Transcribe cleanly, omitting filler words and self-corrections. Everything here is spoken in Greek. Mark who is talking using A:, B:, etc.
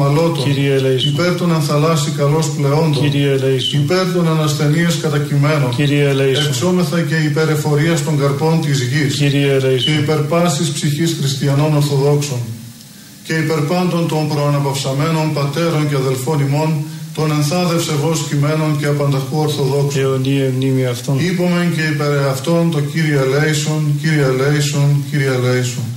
A: εχμαλώτων, υπέρ των ενθαλάσσι καλώς πλεόντων, υπέρ των ανασθενείας κατακειμένων, εξόμεθα και υπέρ εφορίας των καρπών της γης, και υπέρ πάσης ψυχής χριστιανών Ορθοδόξων, και υπέρ πάντων των προαναπαυσαμένων πατέρων και αδελφών ημών, των ενθάδευσε εγώ κειμένων και απανταχού Ορθοδόξων. Είπομεν και υπέρ αυτών το Κύριε ελέησον, Κύριε ελέησον, Κύριε ελέησον.